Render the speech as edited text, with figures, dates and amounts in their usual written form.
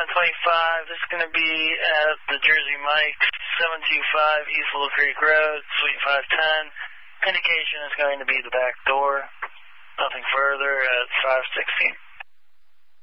725, this is going to be at the Jersey Mike's, 725 East Little Creek Road, Suite 510. Indication is going to be the back door. Nothing further at 516.